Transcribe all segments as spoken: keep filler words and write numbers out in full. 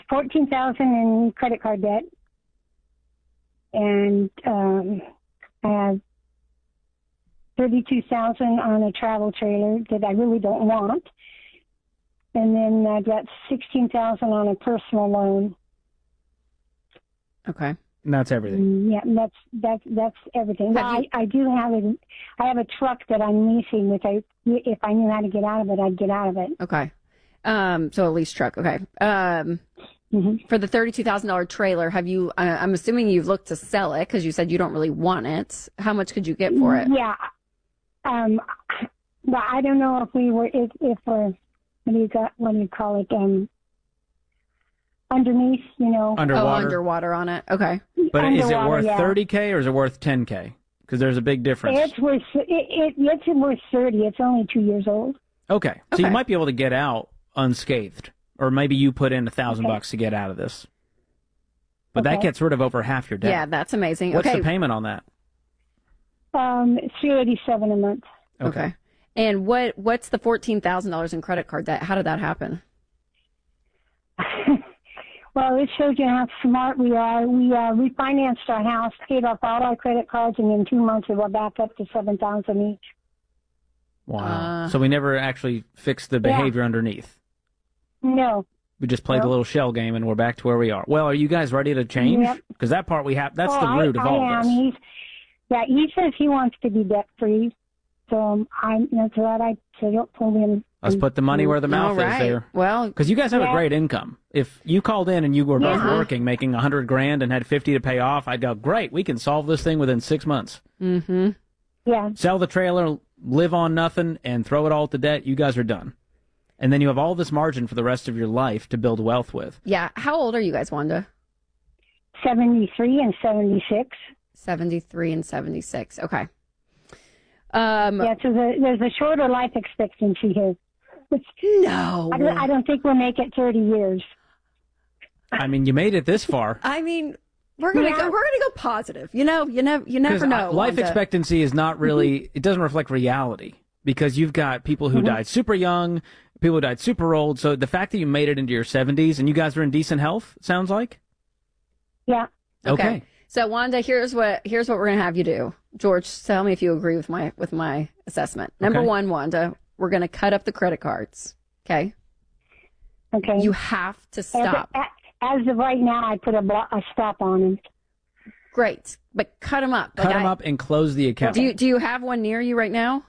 fourteen thousand in credit card debt, and um, I have thirty-two thousand on a travel trailer that I really don't want, and then I got sixteen thousand on a personal loan. Okay. And that's everything. Yeah, that's that's that's everything. Now, I, I do have a I have a truck that I'm leasing, which I if I knew how to get out of it, I'd get out of it. Okay. Um. So a lease truck. Okay. Um. Mm-hmm. For the thirty-two thousand dollar trailer, have you? Uh, I'm assuming you've looked to sell it because you said you don't really want it. How much could you get for it? Yeah. Um. Well, I don't know if we were if if we're what do you got what do you call it um. Underneath, you know. Underwater. Oh, underwater on it. Okay. But underwater, is it worth yeah. thirty K or is it worth ten K? Because there's a big difference. It's worth it, it, it's worth thirty. It's only two years old. Okay. So Okay. you might be able to get out unscathed. Or maybe you put in a thousand Okay. bucks to get out of this. But Okay. that gets rid of over half your debt. Yeah, that's amazing. What's okay. the payment on that? Um, three eighty-seven a month. Okay. okay. And what what's the fourteen thousand dollars in credit card debt? How did that happen? Well, it shows you how smart we are. We uh, refinanced our house, paid off all our credit cards, and in two months we were back up to seven thousand each. Wow. Uh, so we never actually fixed the behavior yeah. underneath. No. We just played no. the little shell game, and we're back to where we are. Well, are you guys ready to change? Because yep. that part we have, that's oh, the root I, of all I am. this. He's, yeah, he says he wants to be debt-free. So um, I, that's what I told him. Let's put the money where the mouth right. is there. Well, because you guys have yeah. a great income. If you called in and you were both yeah. working, making a hundred grand and had fifty to pay off, I'd go, great, we can solve this thing within six months. Mm-hmm. Yeah. Sell the trailer, live on nothing, and throw it all to debt. You guys are done. And then you have all this margin for the rest of your life to build wealth with. Yeah. How old are you guys, Wanda? seventy-three and seventy-six. seventy-three and seventy-six. Okay. Um, yeah, so the, there's a shorter life expectancy here. No. I don't, I don't think we'll make it thirty years. I mean, you made it this far. I mean, we're gonna yeah. go. We're gonna go positive. You know, you never, you never know. Life Wanda. expectancy is not really. Mm-hmm. It doesn't reflect reality because you've got people who mm-hmm. died super young, people who died super old. So the fact that you made it into your seventies and you guys are in decent health, sounds like. Yeah. Okay. okay. So Wanda, here's what here's what we're gonna have you do. George, tell me if you agree with my with my assessment. Number okay. one, Wanda, we're gonna cut up the credit cards. Okay. Okay. You have to stop. As, as of right now, I put a, blo- a stop on them. Great, but cut them up. Cut like them I, up and close the account. Do you do you have one near you right now?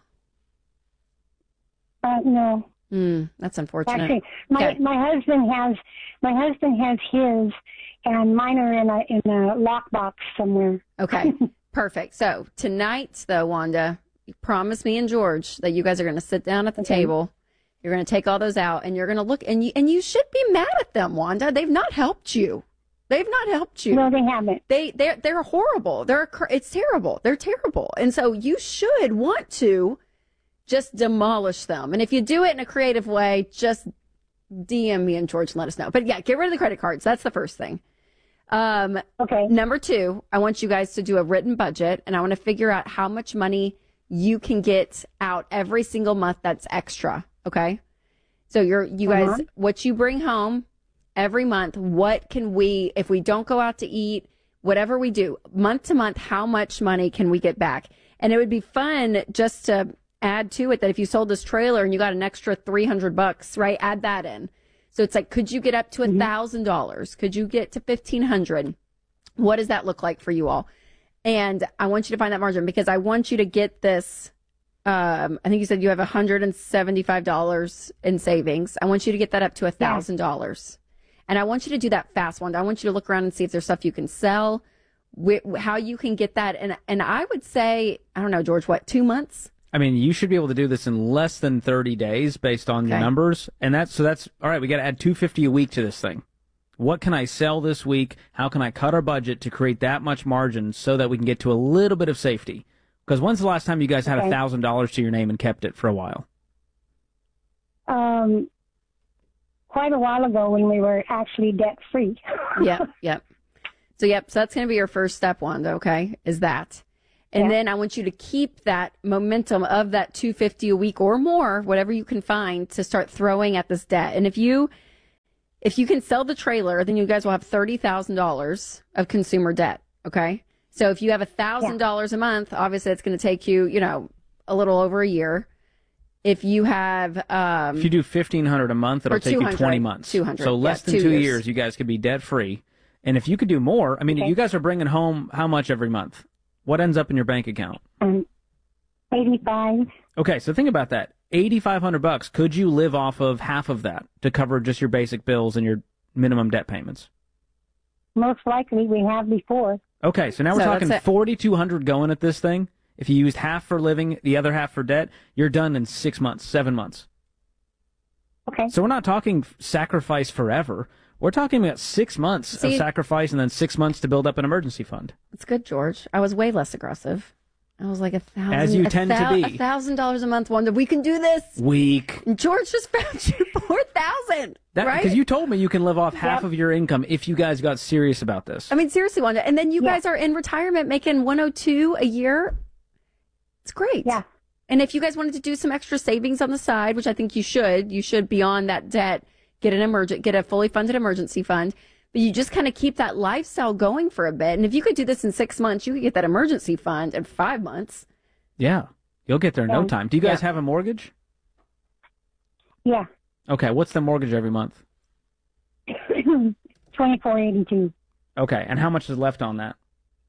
Uh, no. Mm, that's unfortunate. Actually, my okay. my husband has my husband has his, and mine are in a in a lockbox somewhere. Okay, perfect. So tonight, though, Wanda, you promise me and George that you guys are going to sit down at the okay. table. You're going to take all those out, and you're going to look, and you and you should be mad at them, Wanda. They've not helped you. They've not helped you. No, they haven't. They they're they're horrible. They're it's terrible. They're terrible, and so you should want to just demolish them. And if you do it in a creative way, just D M me and George and let us know. But yeah, get rid of the credit cards. That's the first thing. Um, okay. Number two, I want you guys to do a written budget, and I want to figure out how much money you can get out every single month that's extra. Okay. So you're, you uh-huh. guys, what you bring home every month, what can we, if we don't go out to eat, whatever we do, month to month, how much money can we get back? And it would be fun just to add to it that if you sold this trailer and you got an extra three hundred bucks, right? Add that in. So it's like, could you get up to a thousand dollars? Could you get to fifteen hundred? What does that look like for you all? And I want you to find that margin because I want you to get this. Um, I think you said you have one hundred seventy-five dollars in savings. I want you to get that up to a thousand dollars. And I want you to do that fast one. I want you to look around and see if there's stuff you can sell, wh- how you can get that. And, and I would say, I don't know, George, what, two months? I mean, you should be able to do this in less than thirty days based on okay. your numbers. And that's, so that's, all right, we got to add two hundred fifty dollars a week to this thing. What can I sell this week? How can I cut our budget to create that much margin so that we can get to a little bit of safety? Because when's the last time you guys had a okay. thousand dollars to your name and kept it for a while? Um, quite a while ago when we were actually debt free. Yep, yep. So, yep, so that's going to be your first step, Wanda, okay, is that. And yeah. then I want you to keep that momentum of that two hundred fifty dollars a week or more, whatever you can find, to start throwing at this debt. And if you If you can sell the trailer, then you guys will have thirty thousand dollars of consumer debt. Okay. So if you have one thousand dollars yeah. a month, obviously it's going to take you, you know, a little over a year. If you have, um, if you do fifteen hundred dollars a month, it'll take you twenty months. two hundred So less yeah, than two, two years. years, you guys could be debt free. And if you could do more, I mean, okay. you guys are bringing home how much every month? What ends up in your bank account? Um, eighty-five. Okay, so think about that. eighty-five hundred bucks. Could you live off of half of that to cover just your basic bills and your minimum debt payments? Most likely, we have before. Okay, so now we're so talking forty-two hundred going at this thing. If you used half for living, the other half for debt, you're done in six months, seven months. Okay. So we're not talking sacrifice forever. We're talking about six months See, of sacrifice and then six months to build up an emergency fund. That's good, George. I was way less aggressive. I was like a thousand. As you tend thou- to be. A thousand dollars a month. Wonder we can do this. Weak. And George just found you four thousand. Right? Because you told me you can live off half yep. of your income if you guys got serious about this. I mean, seriously, Wanda. And then you yeah. guys are in retirement making one hundred two a year. It's great. Yeah. And if you guys wanted to do some extra savings on the side, which I think you should, you should beyond that debt, get an emergent, get a fully funded emergency fund. But you just kind of keep that lifestyle going for a bit. And if you could do this in six months, you could get that emergency fund in five months. Yeah. You'll get there in no Um, time. Do you guys yeah. have a mortgage? Yeah. Okay. What's the mortgage every month? twenty-four eighty-two. Okay. And how much is left on that?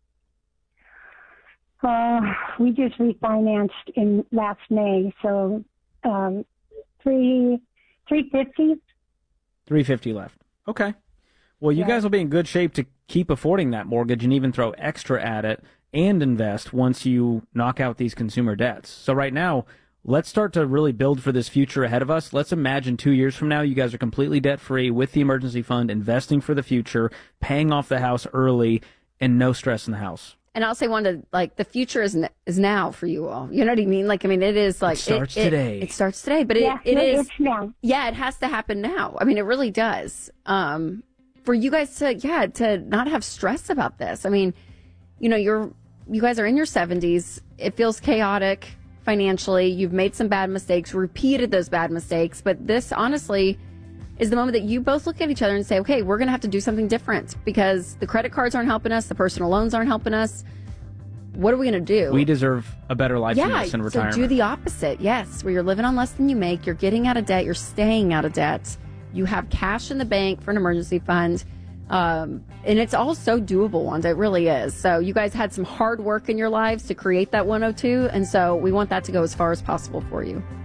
Uh, we just refinanced in last May, so um, three three fifty. Three fifty left. Okay. Well, you Yeah. guys will be in good shape to keep affording that mortgage and even throw extra at it and invest once you knock out these consumer debts. So right now, let's start to really build for this future ahead of us. Let's imagine two years from now, you guys are completely debt-free with the emergency fund, investing for the future, paying off the house early, and no stress in the house. And I'll say one to like the future is n- is now for you all. You know what I mean? Like I mean, it is like it starts it, today. It, it starts today, but it Yeah, it no, is it's now. Yeah, it has to happen now. I mean, it really does. Um, for you guys to yeah to not have stress about this. I mean, you know, you're you guys are in your seventies. It feels chaotic financially. You've made some bad mistakes, repeated those bad mistakes, but this honestly is the moment that you both look at each other and say, okay, we're going to have to do something different because the credit cards aren't helping us. The personal loans aren't helping us. What are we going to do? We deserve a better life yeah, than this in retirement. So do the opposite. Yes, where you're living on less than you make. You're getting out of debt. You're staying out of debt. You have cash in the bank for an emergency fund. Um, and it's all so doable, Wanda. It really is. So you guys had some hard work in your lives to create that one oh two. And so we want that to go as far as possible for you.